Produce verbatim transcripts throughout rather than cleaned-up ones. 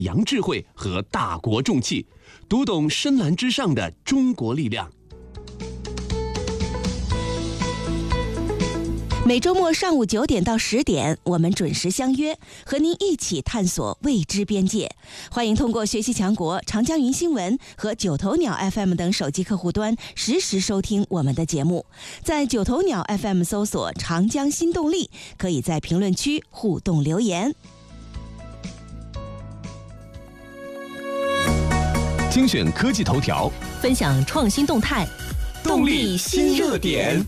杨智慧和大国重器，读懂深蓝之上的中国力量。 每周末上午九点到十点，我们准时相约，和您一起探索未知边界。欢迎通过学习强国、长江云新闻和九头鸟 F M 等手机客户端实时收听我们的节目。在九头鸟 F M 搜索长江新动力，可以在评论区互动留言。 精选科技头条， 分享创新动态， 动力新热点。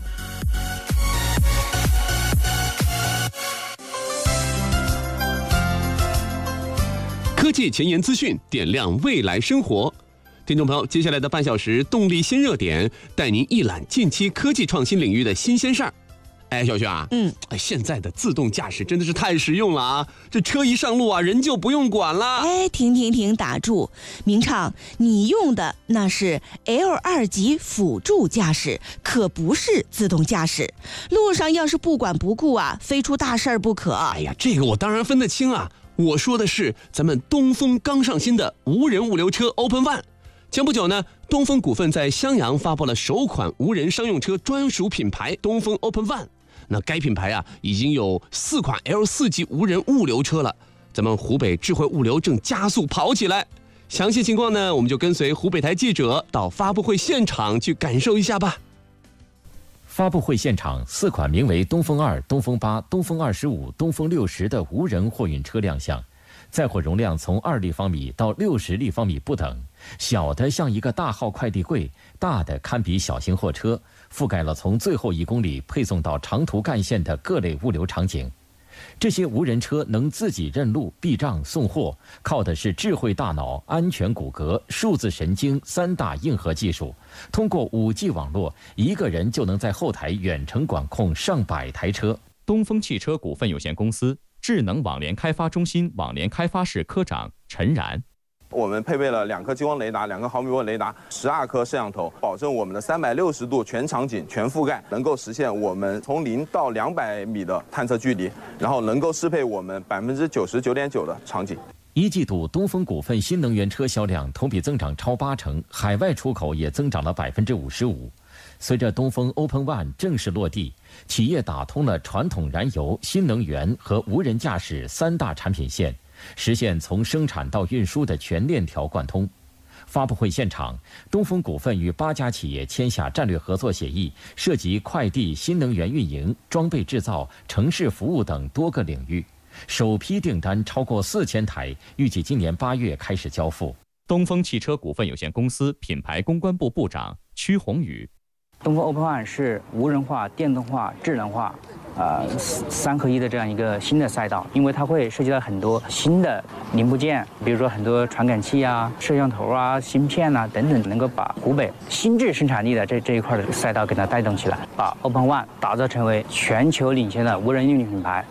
科技前沿资讯，点亮未来生活。听众朋友，接下来的半小时，动力新热点带您一览近期科技创新领域的新鲜事儿。哎，小轩啊， 嗯， 现在的自动驾驶真的是太实用了啊！这车一上路啊，人就不用管了。 哎，停停停，打住！明畅，你用的那是 L 二 级辅助驾驶，可不是自动驾驶。路上要是不管不顾啊，非出大事儿不可。 哎呀，这个我当然分得清啊。我说的是咱们东风刚上新的无人物流车 Open One。前不久呢，东风股份在襄阳发布了首款无人商用车专属品牌东风 Open One。那该品牌啊，已经有四款 L 四 级无人物流车了。咱们湖北智慧物流正加速跑起来。详细情况呢，我们就跟随湖北台记者到发布会现场去感受一下吧。 发布会现场，四款名为东风二、东风八、东风二十五、东风六十的无人货运车亮相，载货容量从二立方米到六十立方米不等，小的像一个大号快递柜，大的堪比小型货车，覆盖了从最后一公里配送到长途干线的各类物流场景。这些无人车能自己认路、避障、送货，靠的是智慧大脑、安全骨骼、数字神经三大硬核技术。通过 五 G 网络，一个人就能在后台远程管控上百台车。 东风汽车股份有限公司智能网联开发中心网联开发室科长陈然。 我们配备了两颗激光雷达、两颗毫米波雷达、十二颗摄像头，保证我们的三百六十度全场景全覆盖，能够实现我们从零到两百米的探测距离，然后能够适配我们百分之九十九点九的场景。 一季度，东风股份新能源车销量同比增长超八成，海外出口也增长了百分之五十五。随着东风 Open One 正式落地，企业打通了传统燃油、新能源和无人驾驶三大产品线。实现从生产到运输的全链条贯通。发布会现场，东风股份与八家企业签下战略合作协议，涉及快递、新能源运营、装备制造、城市服务等多个领域。首批订单超过四千台，预计今年八月开始交付。 东风汽车股份有限公司品牌公关部部长屈宏宇。 东风 Open One 是无人化、电动化、智能化。呃，三合一的这样一个新的赛道，因为它会涉及到很多新的零部件，比如说很多传感器啊、摄像头啊、芯片啊等等，能够把湖北新质生产力的这这一块的赛道给它带动起来，把 Open One 打造成为全球领先的无人运营品牌。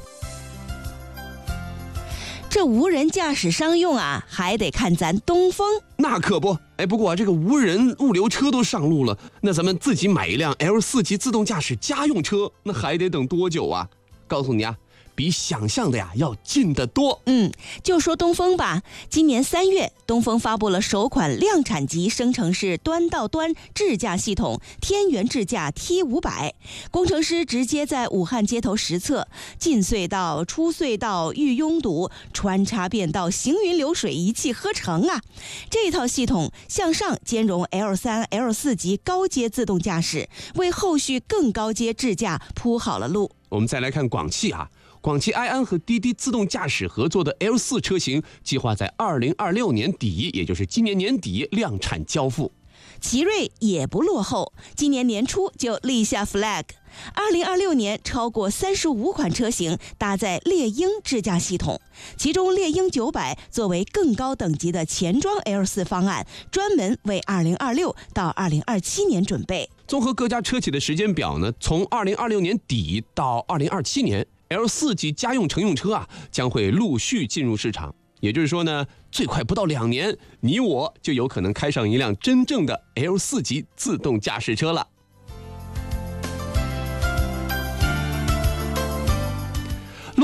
这无人驾驶商用啊，还得看咱东风。 那可不，哎，不过啊，这个无人物流车都上路了，那咱们自己买一辆 L 四 级自动驾驶家用车，那还得等多久啊？告诉你啊，比想象的呀要近得多。 嗯，就说东风吧，今年三月，东风发布了首款量产级生成式端到端智驾系统天元智驾 T 五百，工程师直接在武汉街头实测，进隧道、出隧道、遇拥堵、穿插变道、行云流水，一气呵成啊！这套系统向上兼容 L 三、L 四 级高阶自动驾驶，为后续更高阶智驾铺好了路。 我们再来看广汽啊。广汽埃安和滴滴自动驾驶合作的 L 四 车型计划在二零二六年底，也就是今年年底量产交付。 奇瑞也不落后，今年年初就立下 flag， 二零二六年超过三十五款车型搭载猎鹰智驾系统，其中猎鹰九百作为更高等级的前装 L 四 方案，专门为二零二六到二零二七年准备。 综合各家车企的时间表呢，从二零二六年底到二零二七年，L 四 级家用乘用车啊将会陆续进入市场。也就是说呢，最快不到两年，你我就有可能开上一辆真正的 L 四 级自动驾驶车了。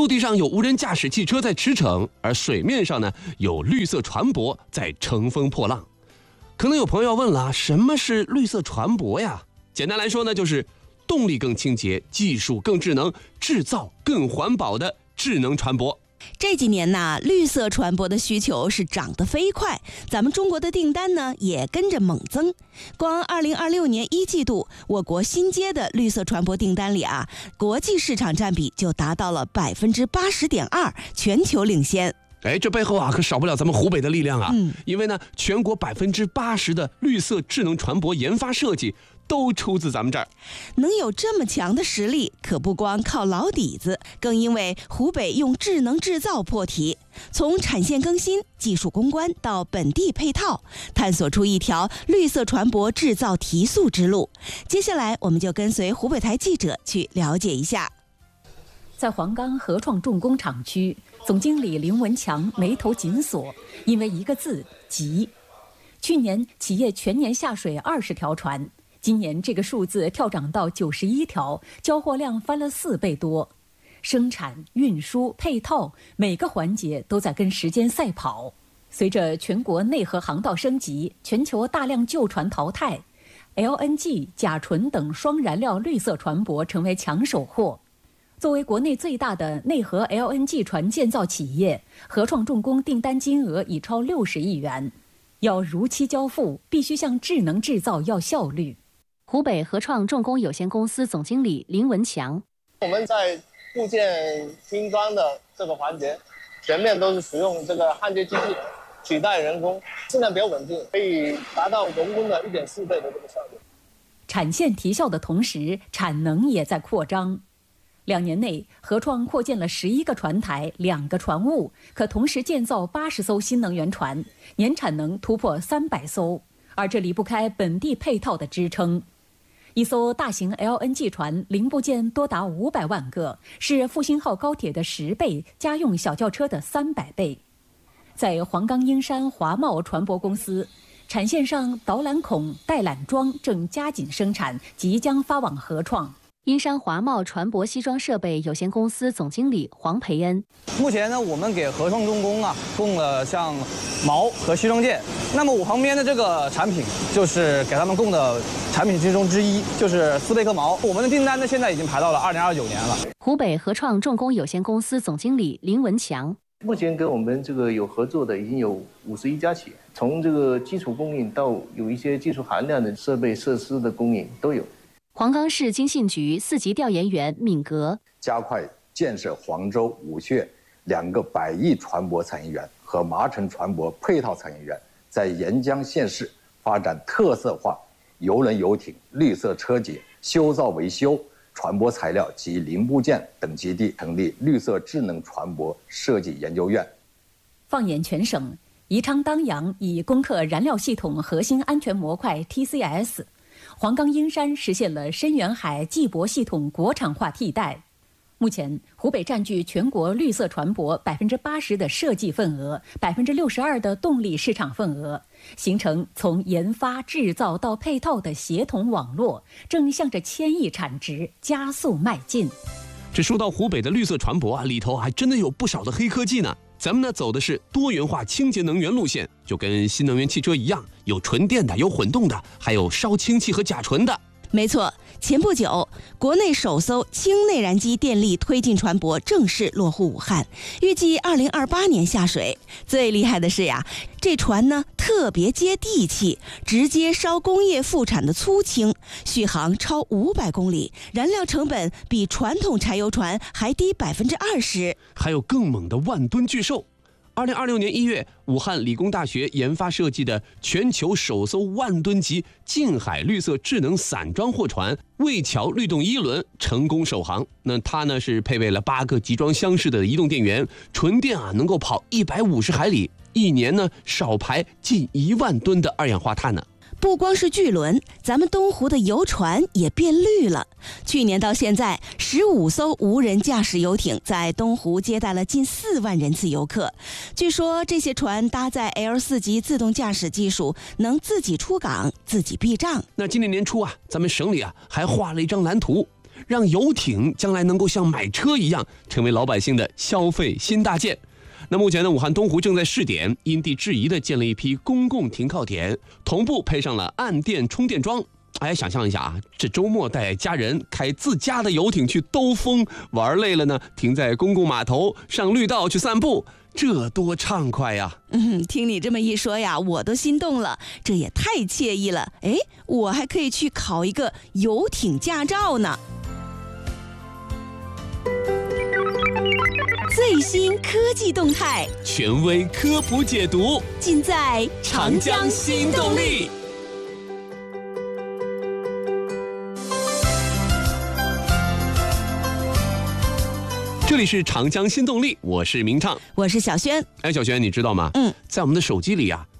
陆地上有无人驾驶汽车在驰骋，而水面上呢有绿色船舶在乘风破浪。可能有朋友要问了，什么是绿色船舶呀？简单来说呢，就是动力更清洁、技术更智能、制造更环保的智能船舶。 这几年呢，绿色船舶的需求是涨得飞快，咱们中国的订单呢也跟着猛增。光二零二六年一季度，我国新接的绿色船舶订单里啊，国际市场占比就达到了百分之八十点二，全球领先。 哎，这背后啊可少不了咱们湖北的力量啊！ 嗯， 因为呢，全国百分之八十的绿色智能船舶研发设计都出自咱们这儿。 能有这么强的实力，可不光靠老底子，更因为湖北用智能制造破题，从产线更新、技术攻关到本地配套，探索出一条绿色船舶制造提速之路。接下来，我们就跟随湖北台记者去了解一下。 在黄冈合创重工厂区，总经理林文强眉头紧锁，因为一个字急。去年企业全年下水二十条船，今年这个数字跳涨到九十一条，交货量翻了四倍多。生产、运输、配套每个环节都在跟时间赛跑。随着全国内河航道升级，全球大量旧船淘汰 ，L N G、甲醇等双燃料绿色船舶成为抢手货。作为国内最大的内河 L N G 船建造企业，合创重工订单金额已超六十亿元。要如期交付，必须向智能制造要效率。 湖北合创重工有限公司总经理林文强： 我们在部件拼装的这个环节，全面都是使用这个焊接机器取代人工，质量比较稳定，可以达到人工的一点四倍的这个效率。 产线提效的同时，产能也在扩张。两年内，合创扩建了十一个船台、两个船坞，可同时建造八十艘新能源船，年产能突破三百艘。而这离不开本地配套的支撑。一艘大型 L N G 船零部件多达五百万个，是复兴号高铁的十倍，家用小轿车的三百倍。在黄冈英山华贸船舶公司，产线上导览孔、带缆桩正加紧生产，即将发往合创。 英山华贸船舶西装设备有限公司总经理黄培恩： 目前呢，我们给合创重工啊供了像锚和西装件。那么我旁边的这个产品就是给他们供的产品之中之一，就是斯贝克锚。我们的订单呢，现在已经排到了二零二九年了。 湖北合创重工有限公司总经理林文强： 目前跟我们这个有合作的已经有五十一家企业，从这个基础供应到有一些技术含量的设备设施的供应都有。 黄冈市经信局四级调研员闵格： 加快建设黄州、武穴两个百亿船舶产业园和麻城船舶配套产业园，在沿江县市发展特色化邮轮游艇、绿色车解、修造维修、船舶材料及零部件等基地，成立绿色智能船舶设计研究院。 放眼全省，宜昌当阳已攻克燃料系统核心安全模块 T C S。黄冈英山实现了深远海技博系统国产化替代。目前，湖北占据全国绿色船舶百分之八十的设计份额，百分之六十二的动力市场份额，形成从研发、制造到配套的协同网络，正向着千亿产值加速迈进。 这说到湖北的绿色船舶啊，里头还真的有不少的黑科技呢。咱们呢走的是多元化清洁能源路线，就跟新能源汽车一样，有纯电的，有混动的，还有烧氢气和甲醇的。 没错，前不久，国内首艘氢内燃机电力推进船舶正式落户武汉，预计二零二八年下水。最厉害的是呀，这船呢特别接地气，直接烧工业副产的粗氢，续航超五百公里，燃料成本比传统柴油船还低百分之二十。 还有更猛的万吨巨兽。二零二六年一月，武汉理工大学研发设计的全球首艘万吨级近海绿色智能散装货船“魏桥律动一轮”成功首航。那它呢是配备了八个集装箱式的移动电源，纯电啊能够跑一百五十海里，一年呢少排近一万吨的二氧化碳呢。 不光是巨轮，咱们东湖的游船也变绿了。去年到现在，十五艘无人驾驶游艇在东湖接待了近四万人次游客。据说这些船搭载 L 四级自动驾驶技术，能自己出港、自己避障。 那今年年初啊，咱们省里啊还画了一张蓝图， 让游艇将来能够像买车一样，成为老百姓的消费新大件。那目前呢，武汉东湖正在试点因地制宜的建了一批公共停靠点，同步配上了岸电充电桩。哎，想象一下啊，这周末带家人开自家的游艇去兜风，玩累了呢，停在公共码头上绿道去散步，这多畅快呀！ 嗯，听你这么一说呀，我都心动了，这也太惬意了。哎，我还可以去考一个游艇驾照呢。最新科技动态， 权威科普解读， 尽在长江新动力。这里是长江新动力，我是明畅， 我是小轩。 哎，小轩，你知道吗？ 嗯， 在我们的手机里啊，